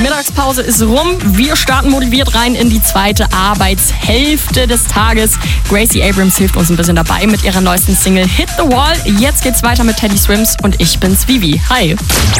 Mittagspause ist rum. Wir starten motiviert rein in die zweite Arbeitshälfte des Tages. Gracie Abrams hilft uns ein bisschen dabei mit ihrer neuesten Single Hit the Wall. Jetzt geht's weiter mit Teddy Swims und ich bin's, Vivi. Hi.